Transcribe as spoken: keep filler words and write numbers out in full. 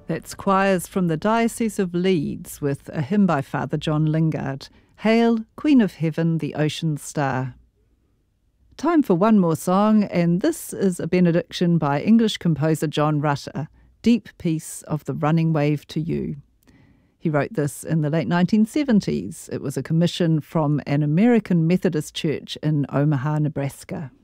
That's choirs from the Diocese of Leeds with a hymn by Father John Lingard, Hail, Queen of Heaven, the Ocean Star. Time for one more song, and this is a benediction by English composer John Rutter, Deep Peace of the Running Wave to You. He wrote this in the late nineteen seventies. It was a commission from an American Methodist church in Omaha, Nebraska.